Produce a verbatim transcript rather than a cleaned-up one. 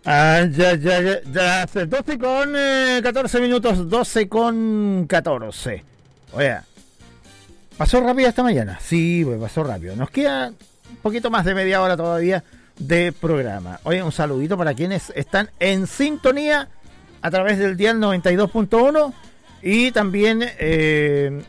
Ah, ya, ya, ya, ya, doce con eh, catorce minutos, doce con catorce. Oye, pasó rápido esta mañana. Sí, pues pasó rápido. Nos queda un poquito más de media hora todavía de programa. Oye, un saludito para quienes están en sintonía a través del dial noventa y dos punto uno y también eh,